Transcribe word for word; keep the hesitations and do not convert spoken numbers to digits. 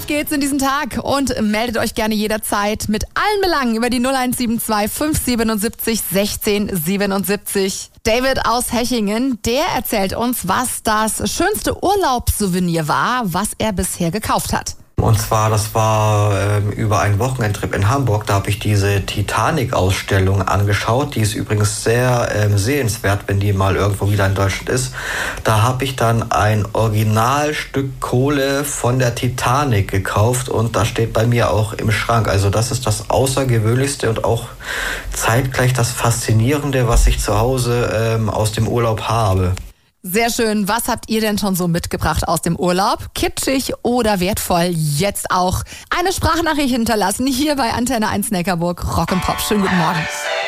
Auf geht's in diesen Tag und meldet euch gerne jederzeit mit allen Belangen über die null eins sieben zwei fünf sieben sieben sechzehn siebenundsiebzig. David aus Hechingen, der erzählt uns, was das schönste Urlaubssouvenir war, was er bisher gekauft hat. Und zwar, das war ähm, über einen Wochenendtrip in Hamburg. Da habe ich diese Titanic-Ausstellung angeschaut. Die ist übrigens sehr ähm, sehenswert, wenn die mal irgendwo wieder in Deutschland ist. Da habe ich dann ein Originalstück Kohle von der Titanic gekauft und das steht bei mir auch im Schrank. Also das ist das Außergewöhnlichste und auch zeitgleich das Faszinierende, was ich zu Hause ähm, aus dem Urlaub habe. Sehr schön. Was habt ihr denn schon so mitgebracht aus dem Urlaub? Kitschig oder wertvoll? Jetzt auch eine Sprachnachricht hinterlassen hier bei Antenne eins Neckarburg. Rock and Pop. Schönen guten Morgen.